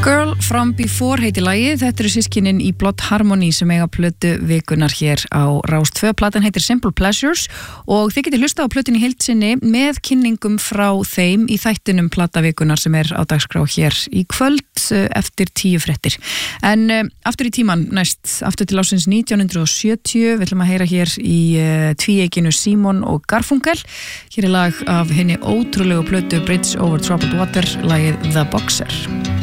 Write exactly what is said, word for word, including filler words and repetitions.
Girl from Before heiti lagið, þetta eru systkinin í Blood Harmony sem eiga plötu vikunar hér á Rás tvö. Platan heitir Simple Pleasures og þið getið hlusta á plötun í heild sinni með kynningum frá þeim í þættinum plata vikunar sem er á dagskrá hér í kvöld eftir tíu fréttir. En uh, aftur í tíman næst, aftur til ásins nítján hundruð sjötíu, við ætlum að heyra hér í uh, tvíeykinu Simon og Garfunkel. Hér er lag af henni ótrúlegu plötu Bridge over Troubled Water, lagið The Boxer.